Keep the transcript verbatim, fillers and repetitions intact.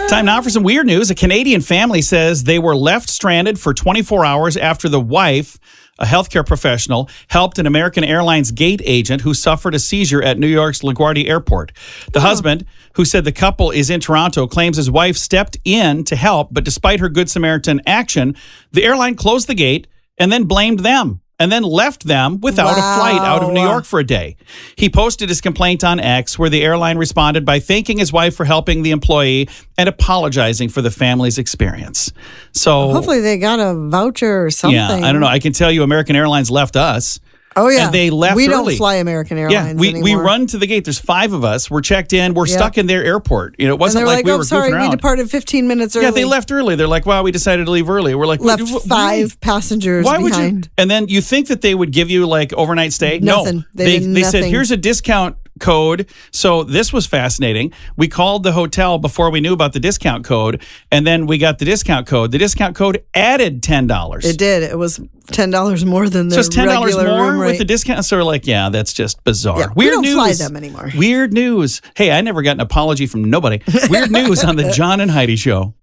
Time now for some weird news. A Canadian family says they were left stranded for twenty-four hours after the wife, a healthcare professional, helped an American Airlines gate agent who suffered a seizure at New York's LaGuardia Airport. The oh. husband, who said the couple is in Toronto, claims his wife stepped in to help, but despite her Good Samaritan action, the airline closed the gate and then blamed them. And then left them without wow. a flight out of New York for a day. He posted his complaint on X, where the airline responded by thanking his wife for helping the employee and apologizing for the family's experience. So well, hopefully they got a voucher or something. Yeah, I don't know. I can tell you American Airlines left us. Oh, yeah. And they left we early. don't fly American Airlines Yeah, we, anymore. we run to the gate. There's five of us. We're checked in. We're yep. stuck in their airport. You know, it wasn't and like, like we oh, were sorry, goofing around. we departed fifteen minutes early. Yeah, they left early. They're like, wow, we decided to leave early. We're like, left what, five why? passengers why behind. Would you? And then you think that they would give you like overnight stay? Nothing. No, they they, did they nothing. said here's a discount code. So this was fascinating. We called the hotel before we knew about the discount code, and then we got the discount code. The discount code added ten dollars. It did. It was ten dollars more than the so it's ten dollars regular more room rate. with the discount. So we're like, yeah, that's just bizarre. Yeah, Weird we don't news. fly them anymore. Weird news. Hey, I never got an apology from nobody. Weird news on the John and Heidi Show.